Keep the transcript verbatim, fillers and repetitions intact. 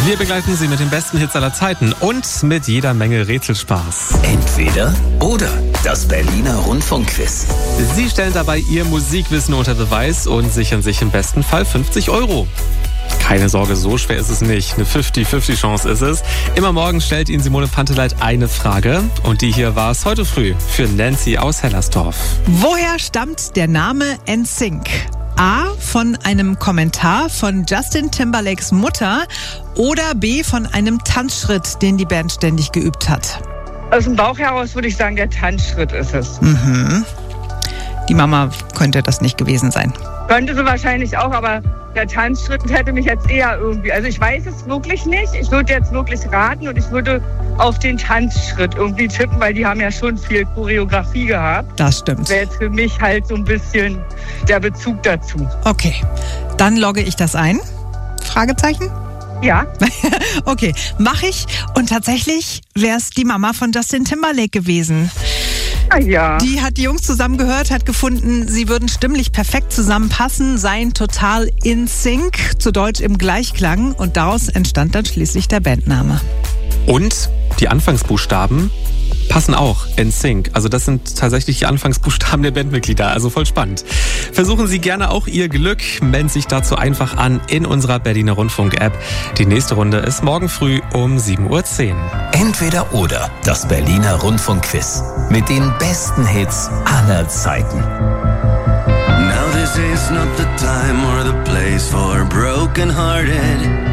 Wir begleiten Sie mit den besten Hits aller Zeiten und mit jeder Menge Rätselspaß. Entweder oder. Das Berliner Rundfunkquiz. Sie stellen dabei Ihr Musikwissen unter Beweis und sichern sich im besten Fall fünfzig Euro. Keine Sorge, so schwer ist es nicht. Eine fünfzig fünfzig Chance ist es. Immer morgen stellt Ihnen Simone Panteleit eine Frage. Und die hier war es heute früh für Nancy aus Hellersdorf. Woher stammt der Name N Sync? A. Von einem Kommentar von Justin Timberlakes Mutter oder B. von einem Tanzschritt, den die Band ständig geübt hat? Aus dem Bauch heraus würde ich sagen, der Tanzschritt ist es. Mhm. Die Mama könnte das nicht gewesen sein. Könnte sie wahrscheinlich auch, aber der Tanzschritt hätte mich jetzt eher irgendwie... Also ich weiß es wirklich nicht. Ich würde jetzt wirklich raten und ich würde auf den Tanzschritt irgendwie tippen, weil die haben ja schon viel Choreografie gehabt. Das stimmt. Wäre jetzt für mich halt so ein bisschen der Bezug dazu. Okay, dann logge ich das ein. Fragezeichen? Ja. Okay, mache ich. Und tatsächlich wäre es die Mama von Justin Timberlake gewesen. Ah, ja. Die hat die Jungs zusammengehört, hat gefunden, sie würden stimmlich perfekt zusammenpassen, seien total in sync, zu Deutsch im Gleichklang. Und daraus entstand dann schließlich der Bandname. Und die Anfangsbuchstaben passen auch, N Sync. Also das sind tatsächlich die Anfangsbuchstaben der Bandmitglieder, also voll spannend. Versuchen Sie gerne auch Ihr Glück, melden sich dazu einfach an in unserer Berliner Rundfunk-App. Die nächste Runde ist morgen früh um sieben Uhr zehn. Entweder oder. Das Berliner Rundfunkquiz. Mit den besten Hits aller Zeiten. Now this is not the time or the place for broken-hearted.